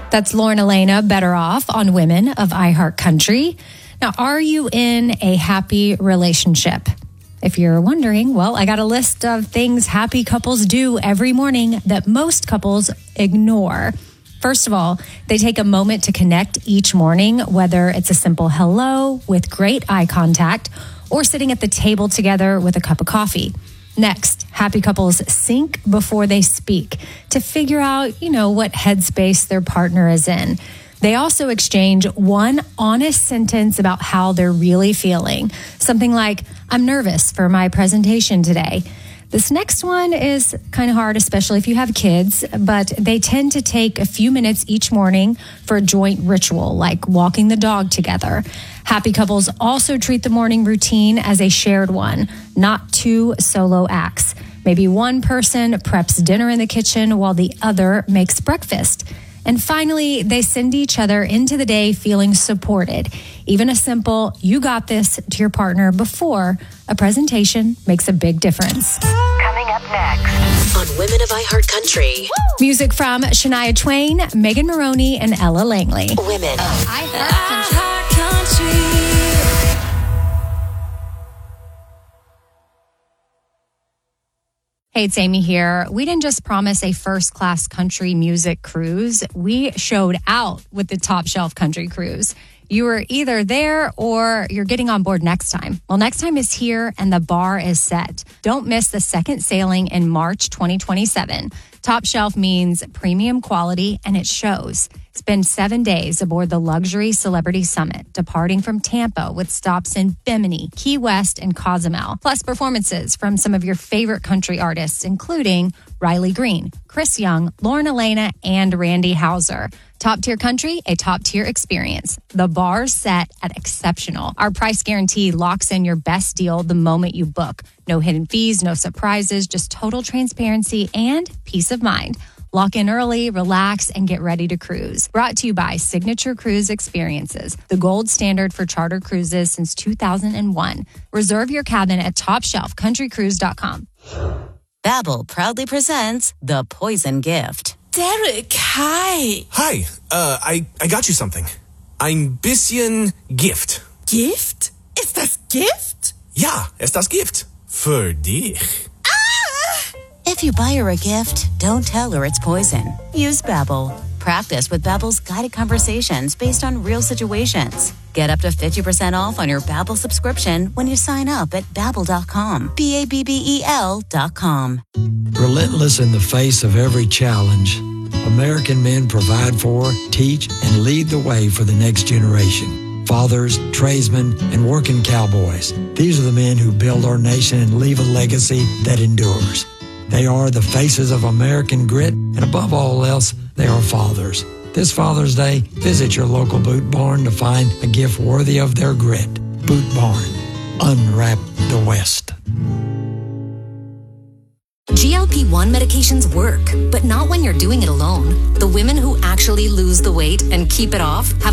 That's Lauren Elena, Better Off on Women of iHeartCountry. Now, are you in a happy relationship? If you're wondering, well, I got a list of things happy couples do every morning that most couples ignore. First of all, they take a moment to connect each morning, whether it's a simple hello with great eye contact or sitting at the table together with a cup of coffee. Next, happy couples sync before they speak to figure out, what headspace their partner is in. They also exchange one honest sentence about how they're really feeling. Something like, I'm nervous for my presentation today. This next one is kind of hard, especially if you have kids, but they tend to take a few minutes each morning for a joint ritual, like walking the dog together. Happy couples also treat the morning routine as a shared one, not two solo acts. Maybe one person preps dinner in the kitchen while the other makes breakfast. And finally, they send each other into the day feeling supported. Even a simple, you got this to your partner before a presentation makes a big difference. Coming up next on Women of iHeartCountry. Music from Shania Twain, Megan Maroney, and Ella Langley. Women of iHeartCountry. Hey, it's Amy here. We didn't just promise a first-class country music cruise. We showed out with the Top Shelf Country Cruise. You were either there or you're getting on board next time. Well, next time is here and the bar is set. Don't miss the second sailing in March 2027. Top Shelf means premium quality, and it shows. Spend 7 days aboard the Luxury Celebrity Summit, departing from Tampa with stops in Bimini, Key West, and Cozumel. Plus performances from some of your favorite country artists, including Riley Green, Chris Young, Lauren Elena, and Randy Houser. Top tier country, a top tier experience. The bar's set at exceptional. Our price guarantee locks in your best deal the moment you book. No hidden fees, no surprises, just total transparency and peace of mind. Lock in early, relax, and get ready to cruise. Brought to you by Signature Cruise Experiences, the gold standard for charter cruises since 2001. Reserve your cabin at TopShelfCountryCruise.com. Babbel proudly presents The Poison Gift. Derek, hi. Hi, I got you something. Ein bisschen Gift. Gift? Ist das Gift? Ja, ist das Gift. Für dich. If you buy her a gift, don't tell her it's poison. Use Babbel. Practice with Babbel's guided conversations based on real situations. Get up to 50% off on your Babbel subscription when you sign up at Babbel.com. Babbel.com. Relentless in the face of every challenge, American men provide for, teach, and lead the way for the next generation. Fathers, tradesmen, and working cowboys. These are the men who build our nation and leave a legacy that endures. They are the faces of American grit, and above all else, they are fathers. This Father's Day, visit your local Boot Barn to find a gift worthy of their grit. Boot Barn. Unwrap the West. GLP-1 medications work, but not when you're doing it alone. The women who actually lose the weight and keep it off have